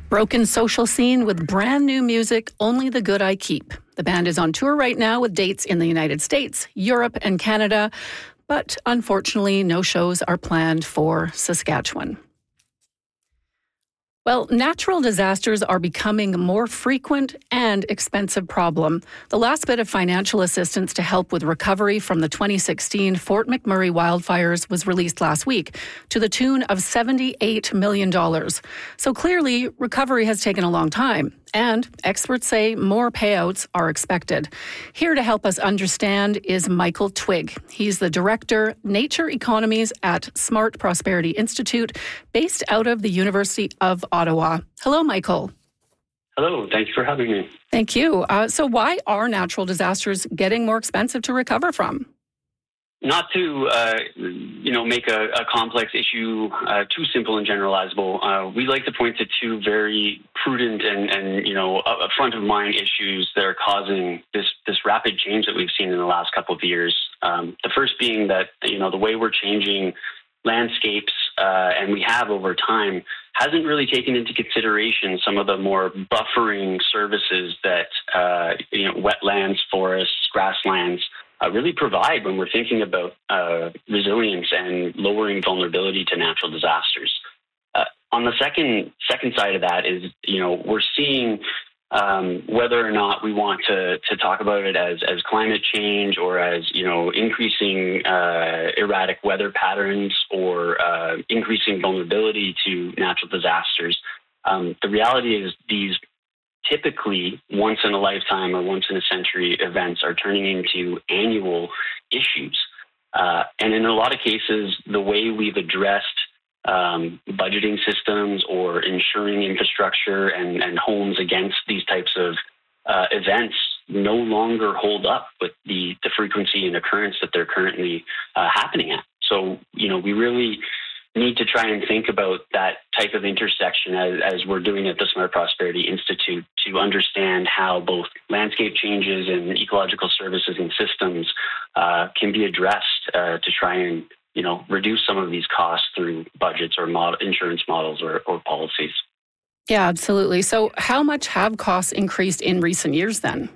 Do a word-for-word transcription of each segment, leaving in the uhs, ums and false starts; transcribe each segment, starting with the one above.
Broken social scene with brand new music, Only the Good I Keep. The band is on tour right now with dates in the United States, Europe, and Canada, but unfortunately, no shows are planned for Saskatchewan. Well, natural disasters are becoming a more frequent and expensive problem. The last bit of financial assistance to help with recovery from the twenty sixteen Fort McMurray wildfires was released last week to the tune of seventy-eight million dollars. So clearly, recovery has taken a long time, and experts say more payouts are expected. Here to help us understand is Michael Twigg. He's the Director, Nature Economies at Smart Prosperity Institute, based out of the University of Ottawa. Hello, Michael. Hello, thank you for having me. Thank you. Uh, so why are natural disasters getting more expensive to recover from? Not to, uh, you know, make a, a complex issue uh, too simple and generalizable, uh, we like to point to two very prudent and, and you know, uh, front of mind issues that are causing this this rapid change that we've seen in the last couple of years. Um, the first being that, you know, the way we're changing landscapes, uh, and we have over time, hasn't really taken into consideration some of the more buffering services that, uh, you know, wetlands, forests, grasslands, Uh, really provide when we're thinking about uh, resilience and lowering vulnerability to natural disasters. Uh, on the second second side of that is, you know, we're seeing um, whether or not we want to to talk about it as as climate change or as, you know, increasing uh, erratic weather patterns or uh, increasing vulnerability to natural disasters. Um, the reality is these typically once in a lifetime or once in a century events are turning into annual issues. Uh, and in a lot of cases, the way we've addressed um, budgeting systems or ensuring infrastructure and, and homes against these types of uh, events no longer hold up with the, the frequency and occurrence that they're currently uh, happening at. So, you know, we really need to try and think about that type of intersection as, as we're doing at the Smart Prosperity Institute to understand how both landscape changes and ecological services and systems uh, can be addressed uh, to try and, you know, reduce some of these costs through budgets or mod- insurance models or, or policies. Yeah, absolutely. So how much have costs increased in recent years then?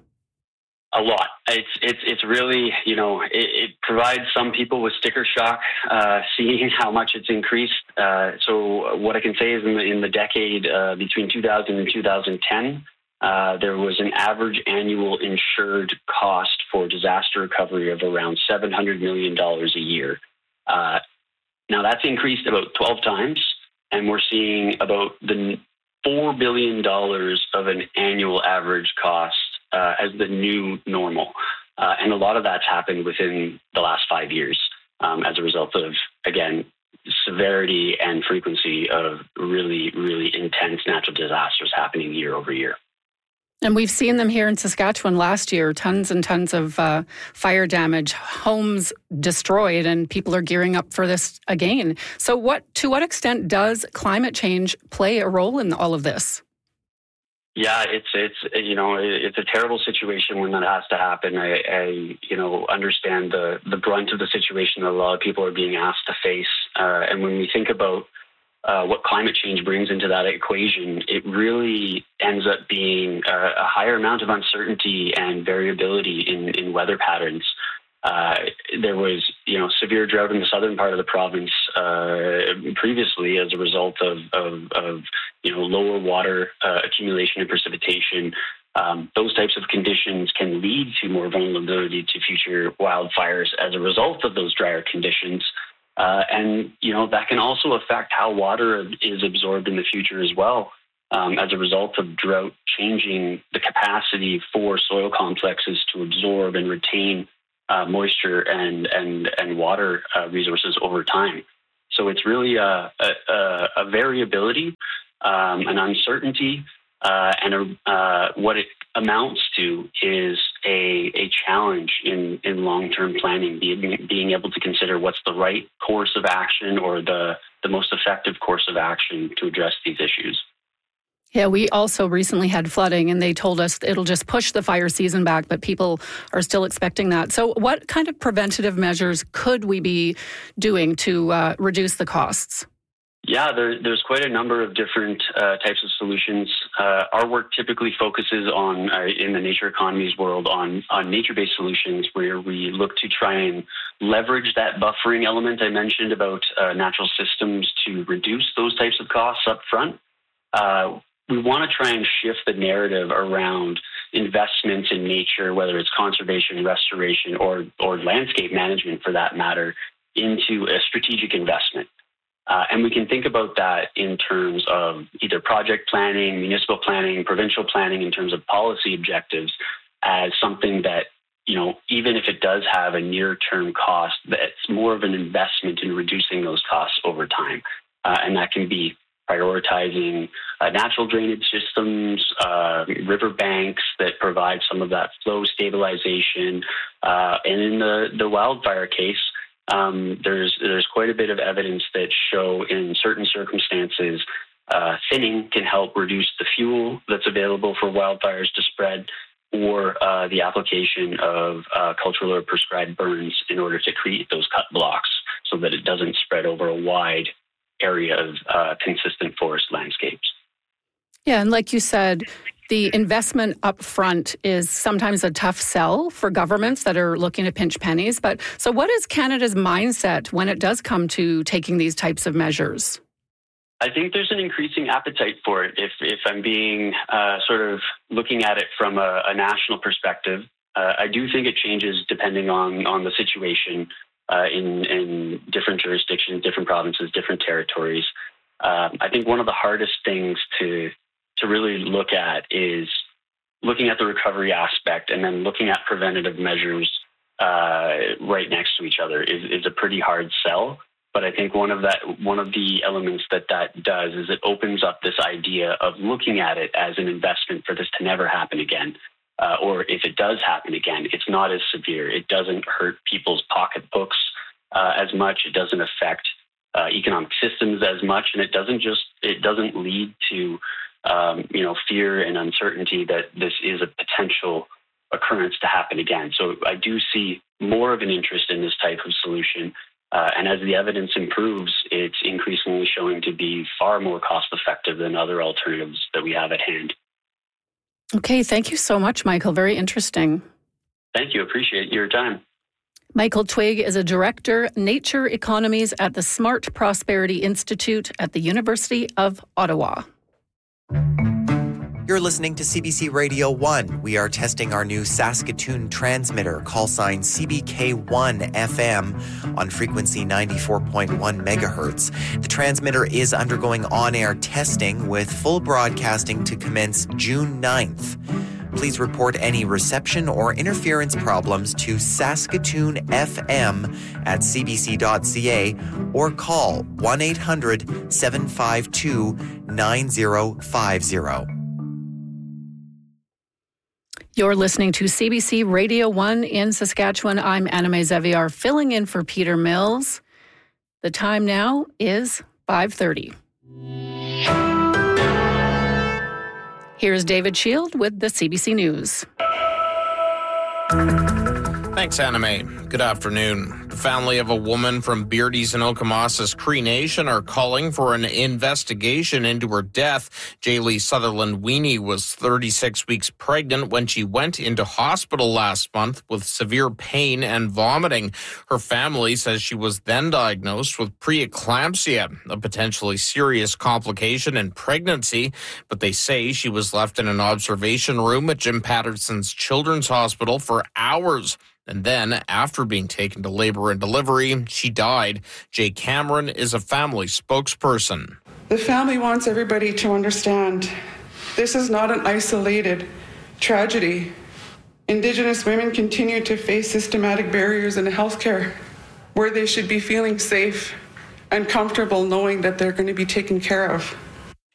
A lot. It's it's it's really, you know, it, it provides some people with sticker shock, uh, seeing how much it's increased. Uh, so what I can say is in the, in the decade uh, between two thousand and two thousand ten, uh, there was an average annual insured cost for disaster recovery of around seven hundred million dollars a year. Uh, now that's increased about twelve times, and we're seeing about the four billion dollars of an annual average cost Uh, as the new normal. Uh, and a lot of that's happened within the last five years um, as a result of, again, severity and frequency of really, really intense natural disasters happening year over year. And we've seen them here in Saskatchewan last year, tons and tons of uh, fire damage, homes destroyed, and people are gearing up for this again. So what, to what extent does climate change play a role in all of this? Yeah, it's it's you know it's a terrible situation when that has to happen. I, I you know understand the the brunt of the situation that a lot of people are being asked to face, uh, and when we think about uh, what climate change brings into that equation, it really ends up being a, a higher amount of uncertainty and variability in in weather patterns. Uh, there was, you know, severe drought in the southern part of the province uh, previously as a result of, of, of you know, lower water uh, accumulation and precipitation. Um, those types of conditions can lead to more vulnerability to future wildfires as a result of those drier conditions. Uh, and, you know, that can also affect how water is absorbed in the future as well. Um, as a result of drought changing the capacity for soil complexes to absorb and retain Uh, moisture and and and water uh, resources over time. So it's really a, a, a variability, um, an uncertainty, uh, and a, uh, what it amounts to is a, a challenge in, in long-term planning, being, being able to consider what's the right course of action or the, the most effective course of action to address these issues. Yeah, we also recently had flooding, and they told us it'll just push the fire season back, but people are still expecting that. So what kind of preventative measures could we be doing to uh, reduce the costs? Yeah, there, there's quite a number of different uh, types of solutions. Uh, our work typically focuses on, uh, in the nature economies world, on, on nature-based solutions where we look to try and leverage that buffering element I mentioned about uh, natural systems to reduce those types of costs up front. Uh, we want to try and shift the narrative around investments in nature, whether it's conservation, restoration, or, or landscape management for that matter, into a strategic investment. Uh, and we can think about that in terms of either project planning, municipal planning, provincial planning, in terms of policy objectives, as something that, you know, even if it does have a near-term cost, that's more of an investment in reducing those costs over time. Uh, and that can be prioritizing uh, natural drainage systems, uh, river banks that provide some of that flow stabilization. Uh, and in the, the wildfire case, Um, there's there's quite a bit of evidence that show in certain circumstances, uh, thinning can help reduce the fuel that's available for wildfires to spread, or uh, the application of uh, cultural or prescribed burns in order to create those cut blocks so that it doesn't spread over a wide area of uh, consistent forest landscapes. Yeah, and like you said, the investment up front is sometimes a tough sell for governments that are looking to pinch pennies. But so what is Canada's mindset when it does come to taking these types of measures? I think there's an increasing appetite for it. If, if I'm being uh, sort of looking at it from a, a national perspective, uh, I do think it changes depending on, on the situation uh, in, in different jurisdictions, different provinces, different territories. Um, I think one of the hardest things to to really look at is looking at the recovery aspect and then looking at preventative measures uh, right next to each other is, is a pretty hard sell. But I think one of that one of the elements that that does is it opens up this idea of looking at it as an investment for this to never happen again. Uh, or if it does happen again, it's not as severe. It doesn't hurt people's pocketbooks uh, as much. It doesn't affect uh, economic systems as much, and it doesn't just it doesn't lead to Um, you know, fear and uncertainty that this is a potential occurrence to happen again. So I do see more of an interest in this type of solution. Uh, and as the evidence improves, it's increasingly showing to be far more cost effective than other alternatives that we have at hand. Okay, thank you so much, Michael. Very interesting. Thank you. Appreciate your time. Michael Twigg is a director, Nature Economies at the Smart Prosperity Institute at the University of Ottawa. You're listening to C B C Radio one. We are testing our new Saskatoon transmitter, call sign C B K one F M, on frequency ninety-four point one megahertz. The transmitter is undergoing on-air testing with full broadcasting to commence June ninth. Please report any reception or interference problems to Saskatoon F M at c b c dot c a or call one eight hundred seven five two nine zero five zero. You're listening to C B C Radio one in Saskatchewan. I'm Anna May Zeviar, filling in for Peter Mills. The time now is five thirty. Here's David Shield with the C B C News. Thanks, Anna May. Good afternoon. The family of a woman from Beardy's in Okemasa's Cree Nation are calling for an investigation into her death. Jaylee Sutherland Weenie was thirty-six weeks pregnant when she went into hospital last month with severe pain and vomiting. Her family says she was then diagnosed with preeclampsia, a potentially serious complication in pregnancy, but they say she was left in an observation room at Jim Patterson's Children's Hospital for hours. And then, after being taken to labor and delivery, she died. Jay Cameron is a family spokesperson. The family wants everybody to understand this is not an isolated tragedy. Indigenous women continue to face systematic barriers in healthcare where they should be feeling safe and comfortable knowing that they're going to be taken care of.